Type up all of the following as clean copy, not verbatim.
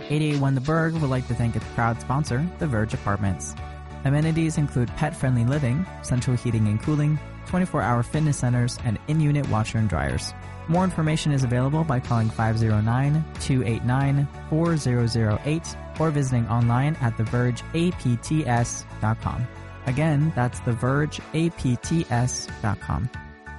881 The Berg would like to thank its proud sponsor, The Verge Apartments. Amenities include pet-friendly living, central heating and cooling, 24-hour fitness centers, and in-unit washer and dryers. More information is available by calling 509-289-4008 or visiting online at thevergeapts.com. Again, that's thevergeapts.com.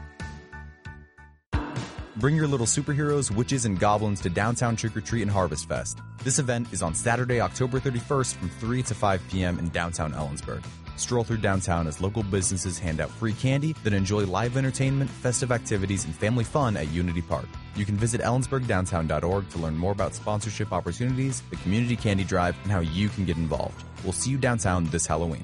Bring your little superheroes, witches, and goblins to Downtown Trick or Treat and Harvest Fest. This event is on Saturday, October 31st from 3 to 5 p.m. in downtown Ellensburg. Stroll through downtown as local businesses hand out free candy, then enjoy live entertainment, festive activities, and family fun at Unity Park. You can visit ellensburgdowntown.org to learn more about sponsorship opportunities, the community candy drive, and how you can get involved. We'll see you downtown this Halloween.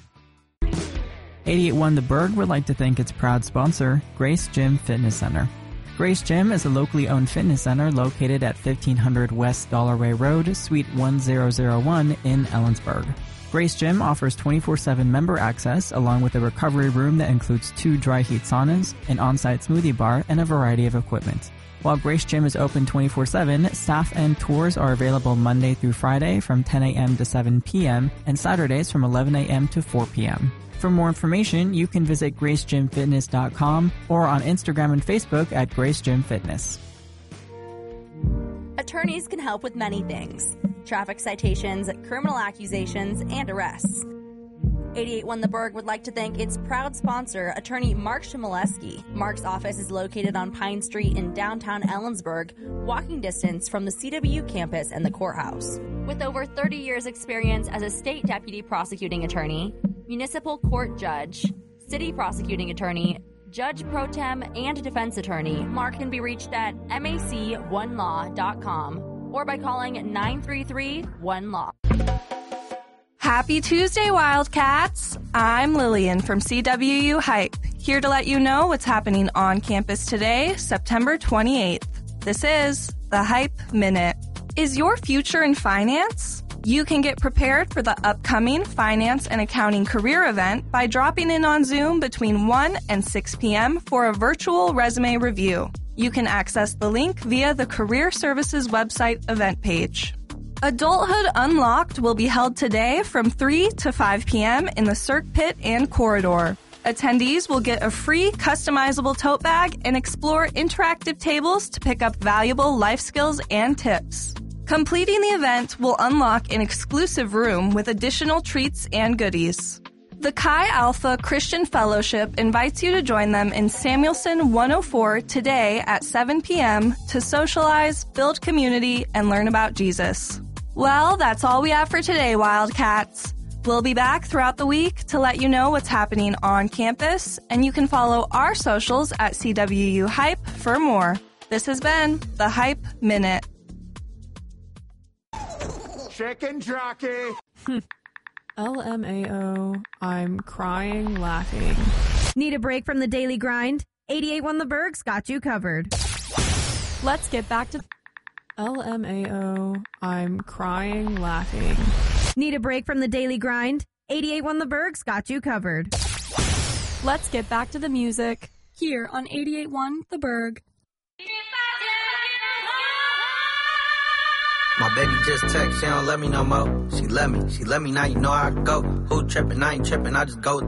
881 The Berg would like to thank its proud sponsor, Grace Gym Fitness Center. Grace Gym is a locally owned fitness center located at 1500 West Dollarway Road, Suite 1001 in Ellensburg. Grace Gym offers 24/7 member access along with a recovery room that includes 2 dry heat saunas, an on-site smoothie bar, and a variety of equipment. While Grace Gym is open 24/7, staff and tours are available Monday through Friday from 10 a.m. to 7 p.m. and Saturdays from 11 a.m. to 4 p.m. For more information, you can visit gracegymfitness.com or on Instagram and Facebook at Grace Gym Fitness. Attorneys can help with many things: traffic citations, criminal accusations, and arrests. 881 The Berg would like to thank its proud sponsor, attorney Mark Chmielewski. Mark's office is located on Pine Street in downtown Ellensburg, walking distance from the CW campus and the courthouse. With over 30 years' experience as a state deputy prosecuting attorney, municipal court judge, city prosecuting attorney, judge pro tem, and defense attorney, Mark can be reached at mac1law.com or by calling 933-1LAW. Happy Tuesday, Wildcats! I'm Lillian from CWU Hype, here to let you know what's happening on campus today, September 28th. This is the Hype Minute. Is your future in finance? You can get prepared for the upcoming Finance and Accounting Career Event by dropping in on Zoom between 1 and 6 p.m. for a virtual resume review. You can access the link via the Career Services website event page. Adulthood Unlocked will be held today from 3 to 5 p.m. in the Cirque Pit and Corridor. Attendees will get a free customizable tote bag and explore interactive tables to pick up valuable life skills and tips. Completing the event will unlock an exclusive room with additional treats and goodies. The Chi Alpha Christian Fellowship invites you to join them in Samuelson 104 today at 7 p.m. to socialize, build community, and learn about Jesus. Well, that's all we have for today, Wildcats. We'll be back throughout the week to let you know what's happening on campus, and you can follow our socials at CWU Hype for more. This has been the Hype Minute. Chicken jockey. LMAO, I'm crying, laughing. Need a break from the daily grind? 881 The Berg's got you covered. Let's get back to LMAO, I'm crying, laughing. Need a break from the daily grind? 881 The Berg's got you covered. Let's get back to the music here on 88.1 The Berg. My baby just text, she don't let me no more. She let me, now you know how I go. Who trippin', I ain't trippin', I just go.